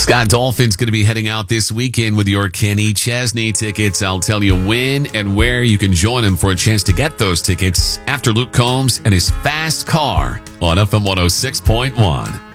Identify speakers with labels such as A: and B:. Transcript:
A: Scott Dolphin's going to be heading out this weekend with your Kenny Chesney tickets. I'll tell you when and where you can join him for a chance to get those tickets after Luke Combs and his fast car on FM 106.1.